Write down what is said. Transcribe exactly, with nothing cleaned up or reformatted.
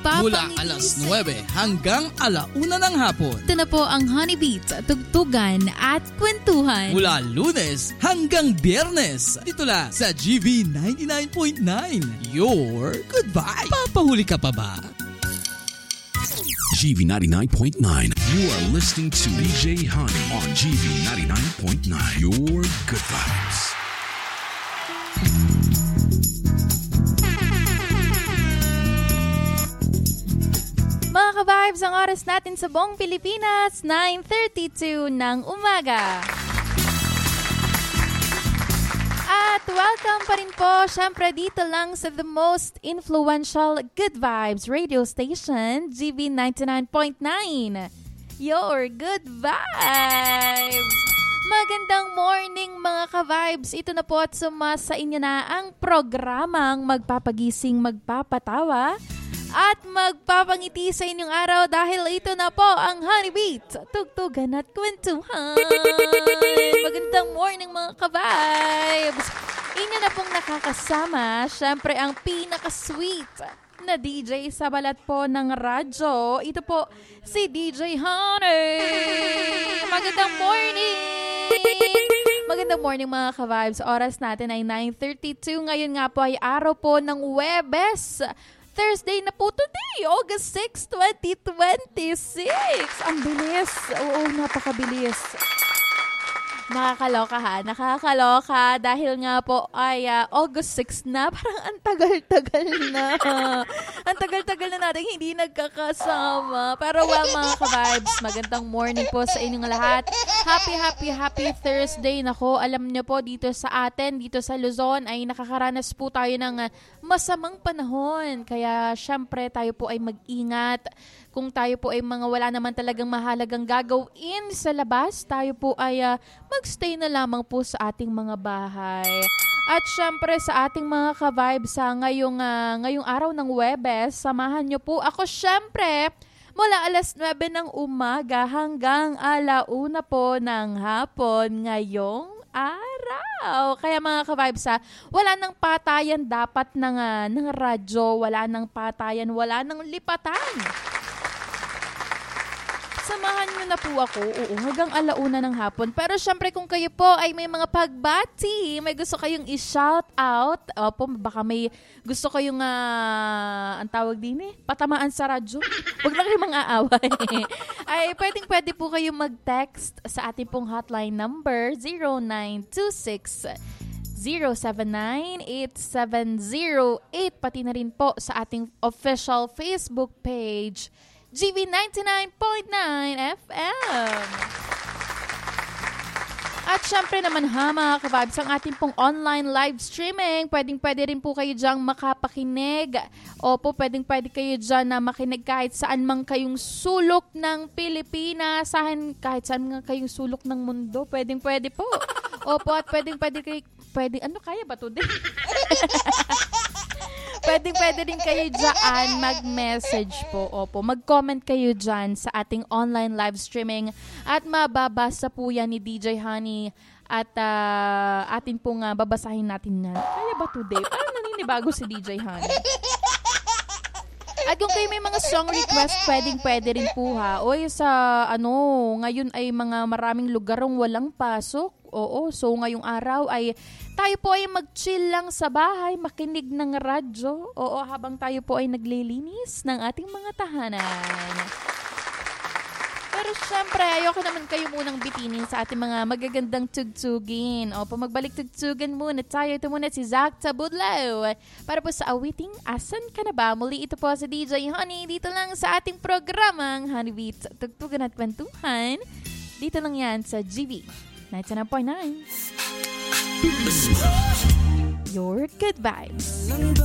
Mula alas nuwebe hanggang alauna ng hapon. Ito na po ang Honey Beat, tugtugan at kwentuhan. Mula Lunes hanggang Biyernes. Dito lang sa G V ninety-nine point nine. Your good vibe. Papahuli ka pa ba? G V ninety-nine point nine. You are listening to D J Honey on G V ninety-nine point nine. Your good vibes. Mga ka-vibes, ang oras natin sa buong Pilipinas, nine thirty-two ng umaga. At welcome pa rin po, syempre dito lang sa the most influential Good Vibes radio station, G V ninety-nine point nine. Your Good Vibes! Magandang morning mga ka-vibes. Ito na po at sumasa inyo na ang programang magpapagising, magpapatawa at magpapangiti sa inyong araw dahil ito na po ang Honey Beat, tugtugan at kwentuhan. Magandang morning mga ka-vibes. Inyo na pong nakakasama, syempre ang pinaka-sweet na D J sa balat po ng radyo. Ito po si D J Honey. Magandang morning! Magandang morning mga ka-vibes. Oras natin ay nine thirty-two. Ngayon nga po ay araw po ng Huwebes. Thursday na po today, August sixth, twenty twenty-six. Ang bilis. Oo, napakabilis. Nakakaloka ha, nakakaloka dahil nga po ay uh, August sixth na, parang ang tagal-tagal na. Ang tagal-tagal na natin hindi nagkakasama. Pero well mga ka-vibes, magandang morning po sa inyong lahat. Happy, happy, happy Thursday. Nako, alam niyo po dito sa atin, dito sa Luzon ay nakakaranas po tayo ng uh, masamang panahon. Kaya syempre tayo po ay mag-ingat. Kung tayo po ay mga wala naman talagang mahalagang gagawin sa labas, tayo po ay uh, magstay na lamang po sa ating mga bahay. At syempre sa ating mga ka-vibes sa ngayong, uh, ngayong araw ng Huwebes, samahan nyo po ako syempre mula alas nuwebe ng umaga hanggang alauna po ng hapon ngayong araw. Kaya mga ka-vibes ha, wala nang patayan dapat ng, uh, ng radyo, wala nang patayan, wala nang lipatan. Samahan nyo na po ako, oo, hanggang alauna ng hapon. Pero syempre kung kayo po ay may mga pagbati, may gusto kayong i-shout out, opo, baka may gusto kayong, uh, ang tawag din eh, patamaan sa radyo. Huwag lang kayong mga aaway. Ay, pwedeng pwede po kayong mag-text sa ating pong hotline number zero nine two six zero seven nine eight seven zero eight. Pati na rin po sa ating official Facebook page, G V ninety-nine point nine F M. At syempre naman ha mga ka-vibes, ang ating pong online live streaming, pwedeng pwede rin po kayo dyang makapakinig. Opo, pwedeng pwede kayo dyan na makinig kahit saan man kayong sulok ng Pilipinas, saan, kahit saan nga kayong sulok ng mundo, pwedeng pwede po. Opo, at pwedeng pwede kayo, pwede, ano kaya ba today? Pwedeng pwede rin kayo dyan mag-message po. Opo, mag-comment kayo dyan sa ating online live streaming at mababasa po yan ni D J Honey at uh, atin pong uh, babasahin natin na. Kaya ba today? Parang naninibago si D J Honey. At kung kayo may mga song request, pwedeng pwede rin po ha. Oy, sa ano, ngayon ay mga maraming lugarong walang pasok. Oo, so ngayong araw ay tayo po ay mag-chill lang sa bahay, makinig ng radyo. Oo, habang tayo po ay naglilinis ng ating mga tahanan. Pero syempre, ayoko naman kayo munang bitinin sa ating mga magagandang tugtugin. Opo, magbalik tugtugan muna tayo. Ito muna si Zach Tabudlaw para po sa awiting Asan Ka Na Ba? Muli ito po sa D J Honey dito lang sa ating programang Honey Beat, Tugtugan at Kwentuhan. Dito lang yan sa G V ninety-nine point nine. Your Good Vibes.